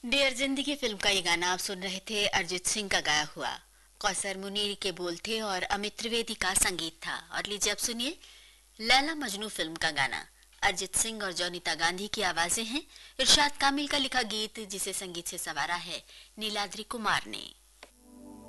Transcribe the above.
Dear जिंदगी film का ये गाना आप सुन रहे थे। अरिजीत सिंह का गाया हुआ। कौसर मुनीर के बोल थे और अमित त्रिवेदी का संगीत था। और लीजिए अब सुनिए लैला मजनू फिल्म का गाना। अरिजीत सिंह और जॉनिता गांधी की आवाजें हैं। इरशाद कामिल का लिखा गीत जिसे संगीत से संवारा है नीलाद्री कुमार ने।